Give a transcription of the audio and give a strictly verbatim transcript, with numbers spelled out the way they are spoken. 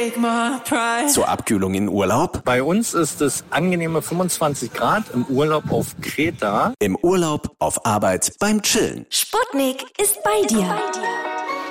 take my pride. Zur Abkühlung in Urlaub? Bei uns ist es angenehme fünfundzwanzig Grad im Urlaub auf Kreta. Im Urlaub, auf Arbeit, beim Chillen. Sputnik ist bei dir.